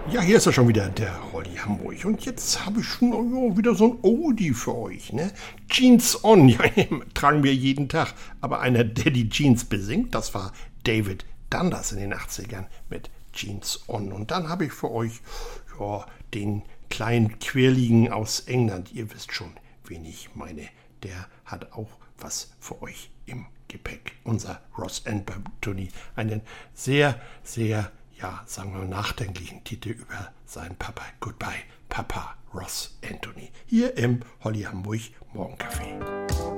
Ja, hier ist ja schon wieder der Rolli Hamburg. Und jetzt habe ich schon wieder so ein Oldie für euch, ne? Jeans on, ja, tragen wir jeden Tag. Aber einer, der die Jeans besingt, das war David Dundas in den 80ern mit Jeans on. Und dann habe ich für euch, ja, den kleinen Quirligen aus England. Ihr wisst schon, wen ich meine. Der hat auch was für euch im Gepäck. Unser Ross Anthony. Einen sehr, sehr, ja, sagen wir mal, nachdenklichen Titel über seinen Papa. Goodbye, Papa Ross Anthony. Hier im Holly Hamburg Morgencafé.